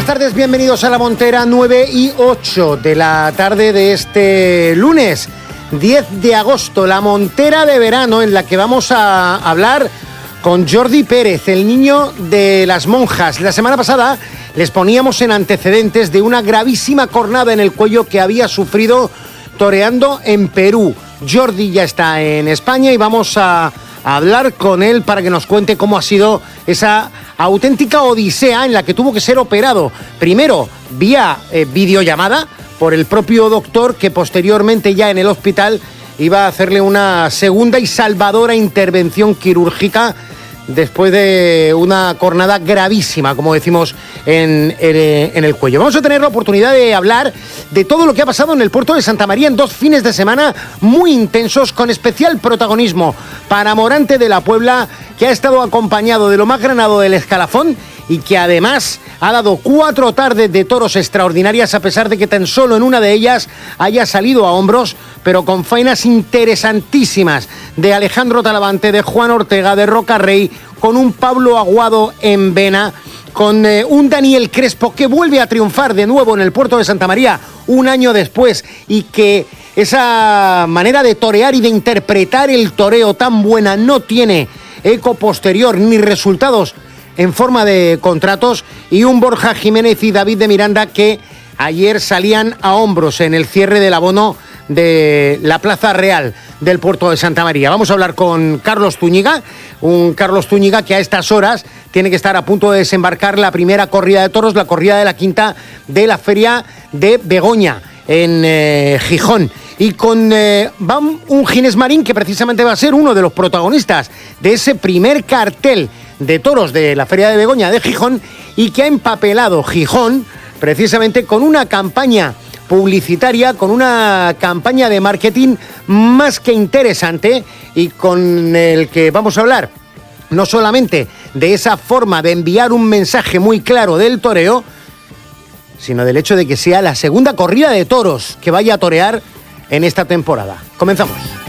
buenas tardes, bienvenidos a La Montera, 9:08 de la tarde de este lunes 10 de agosto, La Montera de verano, en la que vamos a hablar con Jordi Pérez, el niño de las monjas. La semana pasada les poníamos en antecedentes de una gravísima cornada en el cuello que había sufrido toreando en Perú. Jordi ya está en España y vamos a hablar con él para que nos cuente cómo ha sido esa auténtica odisea en la que tuvo que ser operado. Primero vía videollamada por el propio doctor, que posteriormente ya en el hospital iba a hacerle una segunda y salvadora intervención quirúrgica después de una cornada gravísima, como decimos, en el cuello. Vamos a tener la oportunidad de hablar de todo lo que ha pasado en el puerto de Santa María en 2 fines de semana muy intensos, con especial protagonismo para Morante de la Puebla, que ha estado acompañado de lo más granado del escalafón y que además ha dado 4 tardes de toros extraordinarias, a pesar de que tan solo en una de ellas haya salido a hombros, pero con faenas interesantísimas de Alejandro Talavante, de Juan Ortega, de Rocarrey, con un Pablo Aguado en vena, con un Daniel Crespo que vuelve a triunfar de nuevo en el puerto de Santa María un año después, y que esa manera de torear y de interpretar el toreo tan buena no tiene eco posterior ni resultados en forma de contratos, y un Borja Jiménez y David de Miranda que ayer salían a hombros en el cierre del abono de la Plaza Real del puerto de Santa María. Vamos a hablar con Carlos Zúñiga, un Carlos Zúñiga que a estas horas tiene que estar a punto de desembarcar la primera corrida de toros, la corrida de la quinta de la Feria de Begoña en Gijón. Y con un Ginés Marín, que precisamente va a ser uno de los protagonistas de ese primer cartel de toros de la Feria de Begoña de Gijón, y que ha empapelado Gijón precisamente con una campaña publicitaria, con una campaña de marketing más que interesante, y con el que vamos a hablar no solamente de esa forma de enviar un mensaje muy claro del toreo, sino del hecho de que sea la segunda corrida de toros que vaya a torear en esta temporada. Comenzamos.